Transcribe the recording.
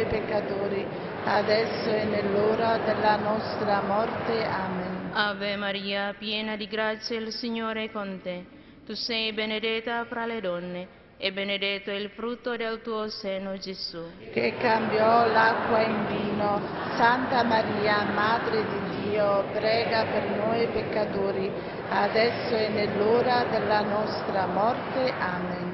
peccatori, adesso e nell'ora della nostra morte. Amen. Ave Maria, piena di grazia, il Signore è con te. Tu sei benedetta fra le donne, e benedetto è il frutto del tuo seno, Gesù. Che cambiò l'acqua in vino, Santa Maria, Madre di Dio, prega per noi peccatori, adesso e nell'ora della nostra morte. Amen.